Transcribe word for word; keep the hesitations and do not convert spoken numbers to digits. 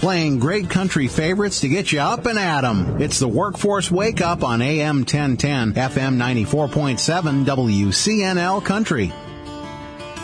playing great country favorites to get you up and at 'em. It's the Workforce Wake Up on A M ten ten, F M ninety-four point seven, W C N L Country.